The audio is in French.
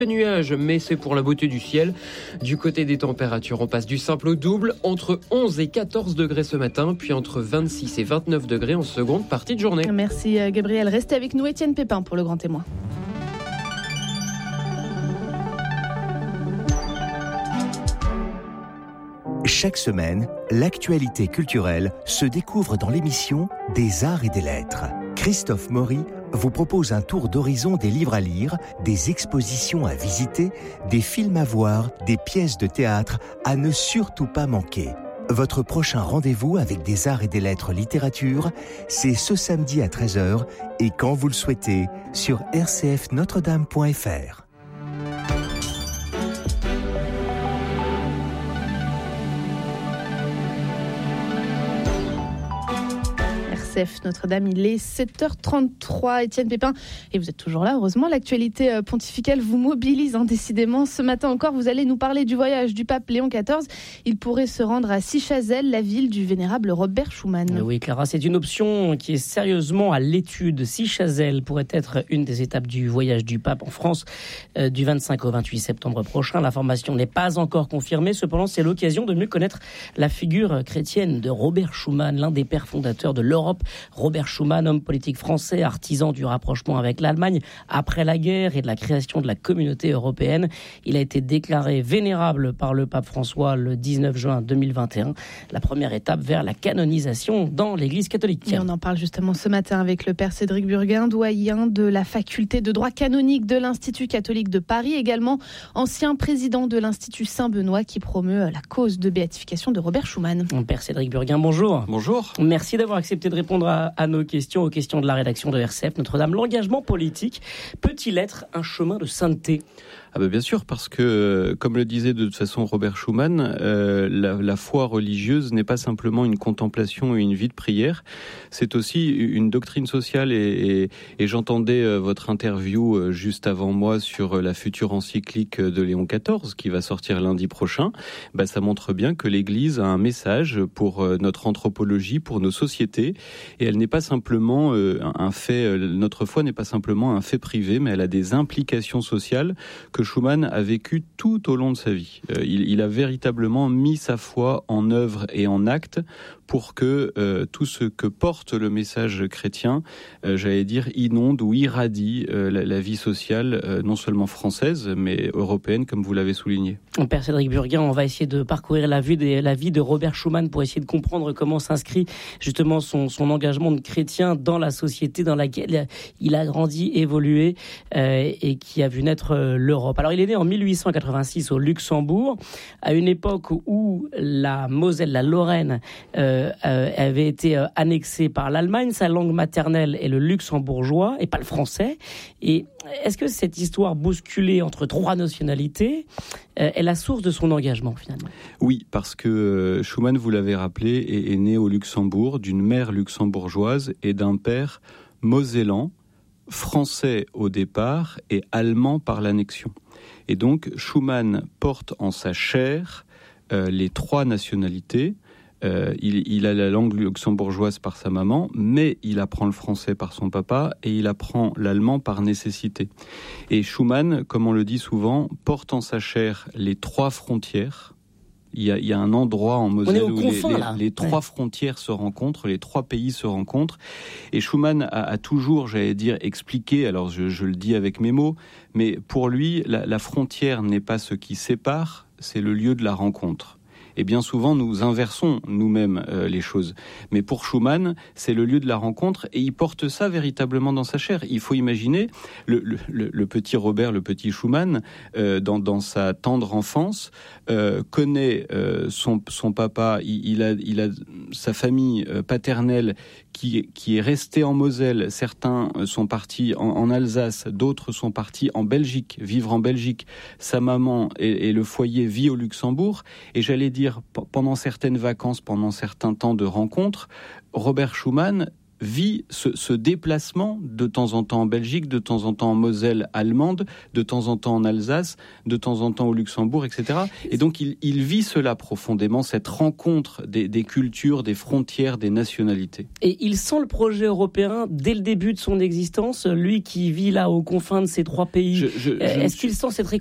Nuages, mais c'est pour la beauté du ciel. Du côté des températures, on passe du simple au double, entre 11 et 14 degrés ce matin, puis entre 26 et 29 degrés en seconde partie de journée. Merci Gabriel. Restez avec nous, Étienne Pépin pour le Grand Témoin. Chaque semaine, l'actualité culturelle se découvre dans l'émission Des Arts et des Lettres. Christophe Maury vous propose un tour d'horizon des livres à lire, des expositions à visiter, des films à voir, des pièces de théâtre à ne surtout pas manquer. Votre prochain rendez-vous avec Des Arts et des Lettres littérature, c'est ce samedi à 13h et quand vous le souhaitez sur rcfnotredame.fr. Notre-Dame, il est 7h33. Étienne Pépin, et vous êtes toujours là, heureusement. L'actualité pontificale vous mobilise décidément. Ce matin encore, vous allez nous parler du voyage du pape Léon XIV. Il pourrait se rendre à Sichazel, la ville du vénérable Robert Schuman. Oui, Clara, c'est une option qui est sérieusement à l'étude. Sichazel pourrait être une des étapes du voyage du pape en France du 25 au 28 septembre prochain. L'information n'est pas encore confirmée. Cependant, c'est l'occasion de mieux connaître la figure chrétienne de Robert Schuman, l'un des pères fondateurs de l'Europe. Robert Schuman, homme politique français, artisan du rapprochement avec l'Allemagne après la guerre et de la création de la communauté européenne. Il a été déclaré vénérable par le pape François le 19 juin 2021. La première étape vers la canonisation dans l'Église catholique. Et on en parle justement ce matin avec le père Cédric Burguin, doyen de la faculté de droit canonique de l'Institut catholique de Paris, également ancien président de l'Institut Saint-Benoît qui promeut la cause de béatification de Robert Schuman. Père Cédric Burguin, bonjour. Bonjour. Merci d'avoir accepté de répondre à nos questions, aux questions de la rédaction de RCF Notre-Dame. L'engagement politique peut-il être un chemin de sainteté ? Bien sûr, parce que, comme le disait de toute façon Robert Schuman, la foi religieuse n'est pas simplement une contemplation et une vie de prière, c'est aussi une doctrine sociale et j'entendais votre interview juste avant moi sur la future encyclique de Léon XIV qui va sortir lundi prochain. Ça montre bien que l'Église a un message pour notre anthropologie, pour nos sociétés, et elle n'est pas simplement un fait, notre foi n'est pas simplement un fait privé, mais elle a des implications sociales que Schuman a vécu tout au long de sa vie. Il a véritablement mis sa foi en œuvre et en acte pour que tout ce que porte le message chrétien, inonde ou irradie la vie sociale, non seulement française, mais européenne, comme vous l'avez souligné. Père Cédric Burguin, on va essayer de parcourir la vie de Robert Schuman pour essayer de comprendre comment s'inscrit justement son engagement de chrétien dans la société dans laquelle il a grandi, évolué et qui a vu naître l'Europe. Alors, il est né en 1886 au Luxembourg, à une époque où la Moselle, la Lorraine, avait été annexée par l'Allemagne. Sa langue maternelle est le luxembourgeois et pas le français. Et est-ce que cette histoire bousculée entre trois nationalités est la source de son engagement finalement ? Oui, parce que Schuman, vous l'avez rappelé, est né au Luxembourg d'une mère luxembourgeoise et d'un père mosellan, français au départ et allemand par l'annexion. Et donc Schuman porte en sa chair les trois nationalités. Il a la langue luxembourgeoise par sa maman, mais il apprend le français par son papa et il apprend l'allemand par nécessité. Et Schuman, comme on le dit souvent, porte en sa chair les trois frontières. Il y a un endroit en Moselle où les trois frontières se rencontrent, les trois pays se rencontrent. Et Schuman a toujours, expliqué, alors je le dis avec mes mots, mais pour lui, la frontière n'est pas ce qui sépare, c'est le lieu de la rencontre. Et bien souvent, nous inversons nous-mêmes les choses. Mais pour Schuman, c'est le lieu de la rencontre et il porte ça véritablement dans sa chair. Il faut imaginer le petit Robert, le petit Schuman, dans sa tendre enfance, connaît son papa, il a sa famille paternelle qui est restée en Moselle. Certains sont partis en Alsace, d'autres sont partis en Belgique, vivre en Belgique. Sa maman et le foyer vit au Luxembourg. Et j'allais dire, pendant certaines vacances, pendant certains temps de rencontres, Robert Schuman vit ce déplacement de temps en temps en Belgique, de temps en temps en Moselle allemande, de temps en temps en Alsace, de temps en temps au Luxembourg, etc. Et donc il vit cela profondément, cette rencontre des cultures, des frontières, des nationalités. Et il sent le projet européen dès le début de son existence, lui qui vit là aux confins de ces trois pays. Est-ce qu'il sent cette